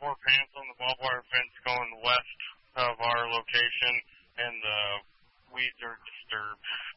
more pants on the barbed wire fence going west of our location, and the weeds are disturbed.